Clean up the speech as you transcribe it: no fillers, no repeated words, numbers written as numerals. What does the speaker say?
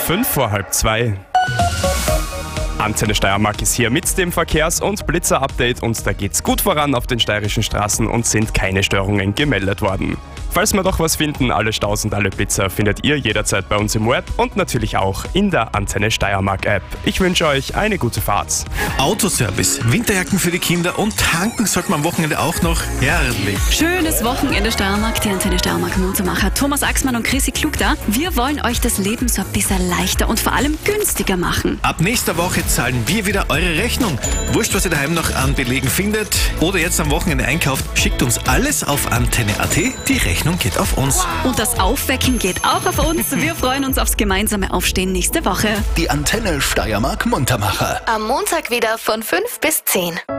2:05. Antenne Steiermark ist hier mit dem Verkehrs- und Blitzer-Update und da geht's gut voran auf den steirischen Straßen und sind keine Störungen gemeldet worden. Falls wir doch was finden, alle Staus und alle Blitzer findet ihr jederzeit bei uns im Web und natürlich auch in der Antenne Steiermark App. Ich wünsche euch eine gute Fahrt. Autoservice, Winterjacken für die Kinder und tanken sollte man am Wochenende auch noch. Herrlich. Schönes Wochenende Steiermark, die Antenne Steiermark Muntermacher Thomas Axmann und Chrissy Klug da. Wir wollen euch das Leben so ein bisschen leichter und vor allem günstiger machen. Ab nächster Woche zahlen wir wieder eure Rechnung. Wurscht, was ihr daheim noch an Belegen findet oder jetzt am Wochenende einkauft, schickt uns alles auf Antenne.at. Die Rechnung geht auf uns. Und das Aufwecken geht auch auf uns. Wir freuen uns aufs gemeinsame Aufstehen nächste Woche. Die Antenne Steiermark Muntermacher. Am Montag wieder von 5 bis 10.